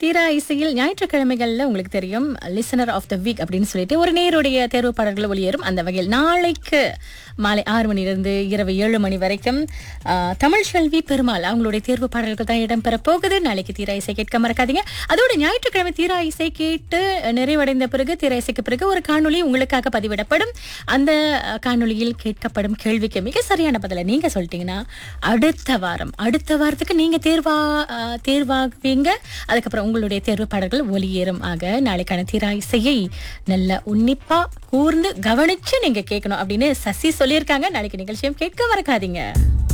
தீரா இசையில் ஞாயிற்றுக்கிழமைகள்ல உங்களுக்கு தெரியும் லிசனர் ஆஃப் த வீக் அப்படின்னு சொல்லிட்டு ஒரு நேருடைய தேர்வு பாடல்கள் ஒளியேறும். அந்த வகையில் நாளைக்கு மாலை 6 மணிலிருந்து இரவு 7 மணி வரைக்கும் தமிழ் செல்வி பெருமாள் அவங்களுடைய தேர்வு பாடல்கள் தான் இடம்பெற போகுது. நாளைக்கு தீரா இசை கேட்க மறக்காதீங்க. அதோட ஞாயிற்றுக்கிழமை தீரா இசை கேட்டு நிறைவடைந்த பிறகு தீரா இசைக்கு பிறகு ஒரு காணொளி உங்களுக்காக பதிவிடப்படும். அந்த காணொளியில் கேட்கப்படும் கேள்விக்கு மிக சரியான பதில நீங்க சொல்லிட்டீங்கன்னா அடுத்த வாரத்துக்கு நீங்க தேர்வாகுவீங்க. அதுக்கப்புறம் உங்களுடைய தேர்வு பாடல்கள் ஒளியேறும். ஆக நாளைக்கான தீரா இசையை நல்ல உன்னிப்பா கூர்ந்து கவனிச்சு நீங்க கேட்கணும் அப்படின்னு சசி சொல்லியிருக்காங்க. நாளைக்கு நிகழ்ச்சியும் கேட்க மறக்காதீங்க.